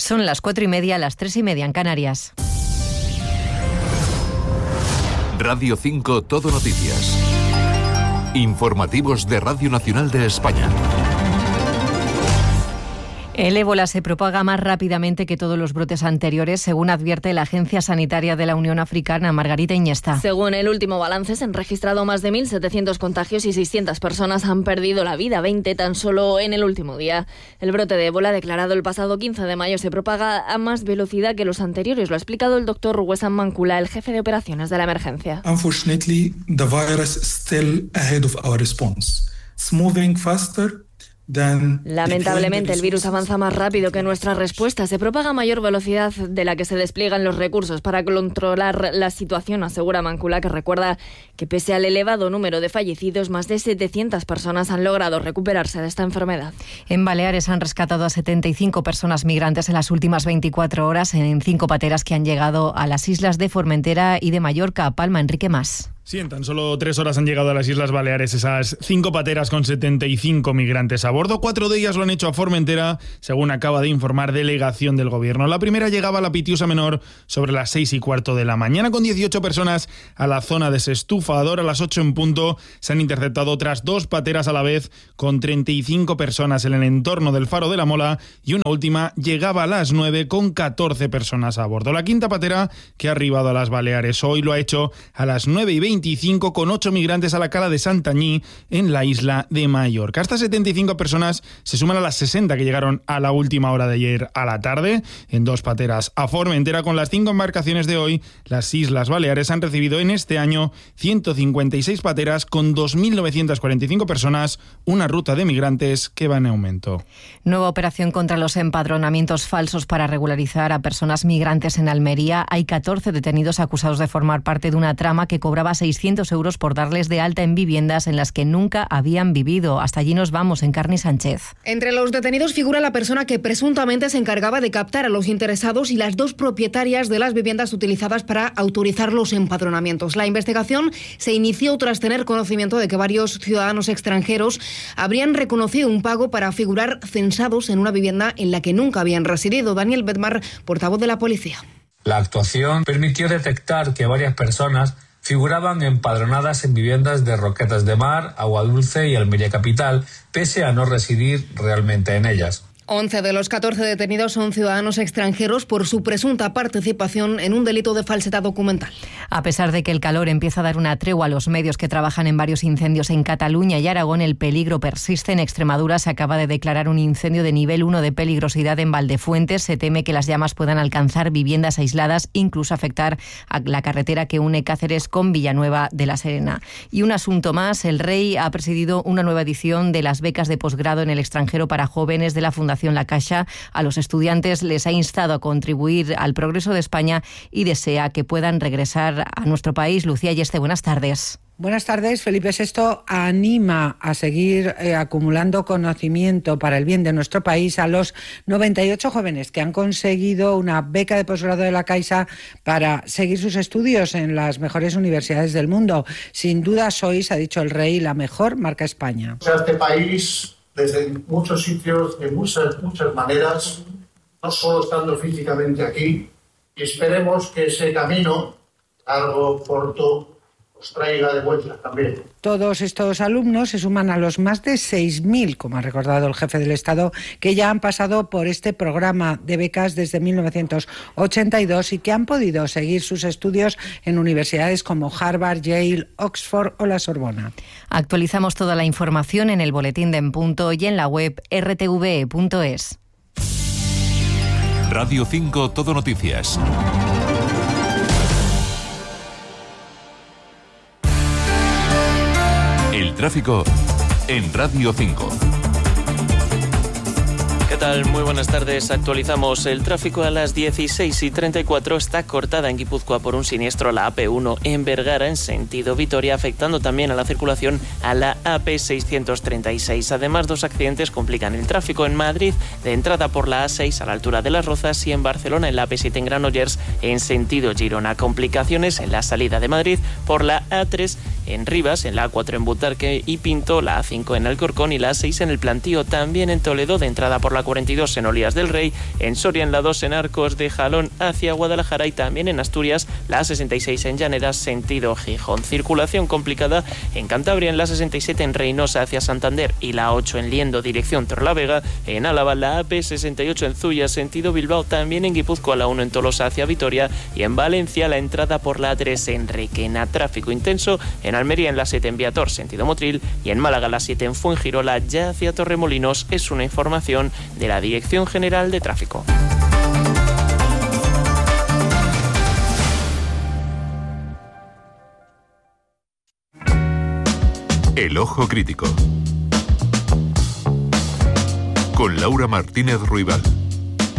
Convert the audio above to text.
Son las 4:30, las 3:30 en Canarias. Radio 5 Todo Noticias. Informativos de Radio Nacional de España. El ébola se propaga más rápidamente que todos los brotes anteriores, según advierte la Agencia Sanitaria de la Unión Africana. Margarita Iñesta. Según el último balance, se han registrado más de 1.700 contagios y 600 personas han perdido la vida, 20 tan solo en el último día. El brote de ébola, declarado el pasado 15 de mayo, se propaga a más velocidad que los anteriores. Lo ha explicado el doctor Wessam Mankula, el jefe de operaciones de la emergencia. Unfortunately, the virus is still ahead of our response. It's moving faster. Lamentablemente, el virus avanza más rápido que nuestra respuesta. Se propaga a mayor velocidad de la que se despliegan los recursos para controlar la situación, asegura Mankula, que recuerda que pese al elevado número de fallecidos, más de 700 personas han logrado recuperarse de esta enfermedad. En Baleares han rescatado a 75 personas migrantes en las últimas 24 horas en 5 pateras que han llegado a las islas de Formentera y de Mallorca. Palma, Enrique Mas. Sí, en tan solo 3 horas han llegado a las Islas Baleares esas 5 pateras con 75 migrantes a bordo. 4 de ellas lo han hecho a Formentera, según acaba de informar delegación del Gobierno. La primera llegaba a la Pitiusa Menor sobre las 6:15 de la mañana, con 18 personas a la zona de Sestufador. A las 8 en punto se han interceptado otras 2 pateras a la vez, con 35 personas en el entorno del Faro de la Mola, y una última llegaba a las 9 con 14 personas a bordo. La quinta patera que ha arribado a las Baleares hoy lo ha hecho a las 9:20 con 8 migrantes a la cala de Santanyí en la isla de Mallorca. Estas 75 personas se suman a las 60 que llegaron a la última hora de ayer a la tarde en 2 pateras a Formentera. Con las 5 embarcaciones de hoy, las Islas Baleares han recibido en este año 156 pateras con 2.945 personas, una ruta de migrantes que va en aumento. Nueva operación contra los empadronamientos falsos para regularizar a personas migrantes en Almería. Hay 14 detenidos acusados de formar parte de una trama que cobraba 600 euros por darles de alta en viviendas en las que nunca habían vivido. Hasta allí nos vamos, Encarni Sánchez. Entre los detenidos figura la persona que presuntamente se encargaba de captar a los interesados y las 2 propietarias de las viviendas utilizadas para autorizar los empadronamientos. La investigación se inició tras tener conocimiento de que varios ciudadanos extranjeros habrían reconocido un pago para figurar censados en una vivienda en la que nunca habían residido. Daniel Bedmar, portavoz de la policía. La actuación permitió detectar que varias personas figuraban empadronadas en viviendas de Roquetas de Mar, Aguadulce y Almería Capital, pese a no residir realmente en ellas. 11 de los 14 detenidos son ciudadanos extranjeros por su presunta participación en un delito de falsedad documental. A pesar de que el calor empieza a dar una tregua a los medios que trabajan en varios incendios en Cataluña y Aragón, el peligro persiste. En Extremadura se acaba de declarar un incendio de nivel 1 de peligrosidad en Valdefuentes. Se teme que las llamas puedan alcanzar viviendas aisladas, incluso afectar a la carretera que une Cáceres con Villanueva de la Serena. Y un asunto más, el Rey ha presidido una nueva edición de las becas de posgrado en el extranjero para jóvenes de la Fundación La Caixa. A los estudiantes les ha instado a contribuir al progreso de España y desea que puedan regresar a nuestro país. Lucía Yeste, buenas tardes. Buenas tardes. Felipe VI anima a seguir acumulando conocimiento para el bien de nuestro país a los 98 jóvenes que han conseguido una beca de posgrado de la Caixa para seguir sus estudios en las mejores universidades del mundo. Sin duda sois, ha dicho el Rey, la mejor marca España. Este país, desde muchos sitios, de muchas maneras, no solo estando físicamente aquí, y esperemos que ese camino, largo, corto, os traiga de vuelta también. Todos estos alumnos se suman a los más de 6.000, como ha recordado el jefe del Estado, que ya han pasado por este programa de becas desde 1982 y que han podido seguir sus estudios en universidades como Harvard, Yale, Oxford o la Sorbona. Actualizamos toda la información en el boletín de En Punto y en la web rtve.es. Radio 5 Todo Noticias. El tráfico en Radio 5. ¿Qué tal? Muy buenas tardes. Actualizamos el tráfico a las 16:34. Está cortada en Guipúzcoa por un siniestro la AP1 en Vergara en sentido Vitoria, afectando también a la circulación a la AP636. Además, 2 accidentes complican el tráfico en Madrid, de entrada por la A6 a la altura de Las Rozas, y en Barcelona en la AP7 en Granollers en sentido Girona. Complicaciones en la salida de Madrid por la A3 en Rivas, en la A4 en Butarque y Pinto, la A5 en Alcorcón y la A6 en el Plantío. También en Toledo, de entrada por la 42 en Olías del Rey, en Soria en la 2 en Arcos de Jalón hacia Guadalajara y también en Asturias la 66 en Llaneras sentido Gijón. Circulación complicada en Cantabria en la 67 en Reynosa hacia Santander y la 8 en Liendo dirección Torlavega. En Álava la AP68 en Zuya sentido Bilbao, también en Guipúzcoa la 1 en Tolosa hacia Vitoria y en Valencia la entrada por la 3 en Requena. Tráfico intenso en Almería en la 7 en Viator sentido Motril y en Málaga la 7 en Fuengirola ya hacia Torremolinos. Es una información de la Dirección General de Tráfico. El Ojo Crítico con Laura Martínez Ruibal.